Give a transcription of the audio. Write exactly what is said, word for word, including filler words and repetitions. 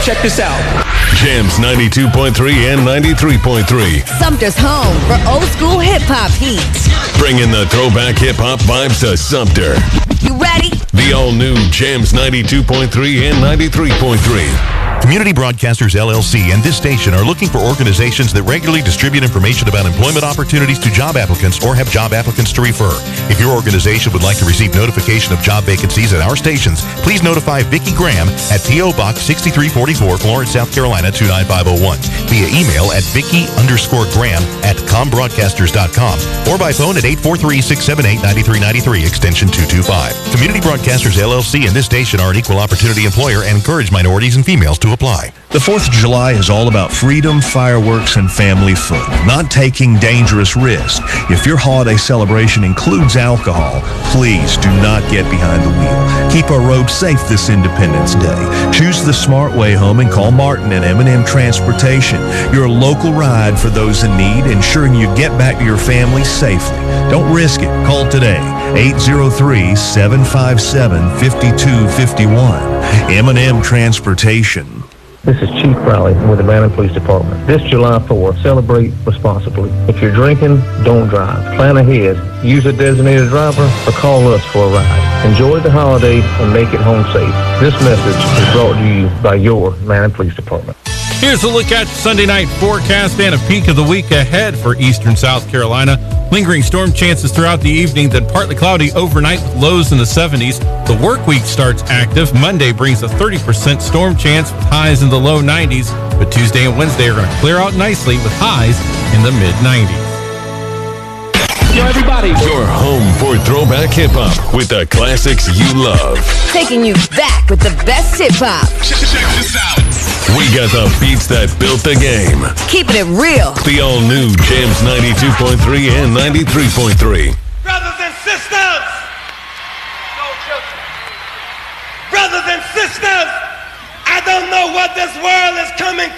Check this out. Jams ninety-two point three and ninety-three point three. Sumter's home for old school hip-hop heat. Bringing the throwback hip-hop vibes to Sumter. You ready? The all-new Jams ninety-two point three and ninety-three point three. Community Broadcasters, L L C, and this station are looking for organizations that regularly distribute information about employment opportunities to job applicants or have job applicants to refer. If your organization would like to receive notification of job vacancies at our stations, please notify Vicki Graham at P O Box sixty-three forty-four, Florence, South Carolina two nine five oh one, via email at Vicki underscore Graham at combroadcasters dot com, or by phone at eight four three, six seven eight, nine three nine three, extension two two five. Community Broadcasters, L L C, and this station are an equal opportunity employer and encourage minorities and females to apply. The fourth of July is all about freedom, fireworks, and family fun, not taking dangerous risks. If your holiday celebration includes alcohol, please do not get behind the wheel. Keep our roads safe this Independence Day. Choose the smart way home and call Martin and M and M Transportation, your local ride for those in need, ensuring you get back to your family safely. Don't risk it. Call today, eight zero three, seven five seven, five two five one. M and M Transportation. This is Chief Riley with the Brandon Police Department. This July fourth, celebrate responsibly. If you're drinking, don't drive. Plan ahead. Use a designated driver or call us for a ride. Enjoy the holiday and make it home safe. This message is brought to you by your Brandon Police Department. Here's a look at Sunday night forecast and a peek of the week ahead for eastern South Carolina. Lingering storm chances throughout the evening, then partly cloudy overnight with lows in the seventies. The work week starts active. Monday brings a thirty percent storm chance with highs in the low nineties. But Tuesday and Wednesday are going to clear out nicely with highs in the mid nineties. Yo, everybody. Your home for throwback hip-hop with the classics you love. Taking you back with the best hip-hop. Check this out. We got the beats that built the game. Keeping it real. The all-new Jams ninety-two point three and ninety-three point three. Brothers and sisters! Brothers and sisters! I don't know what this world is coming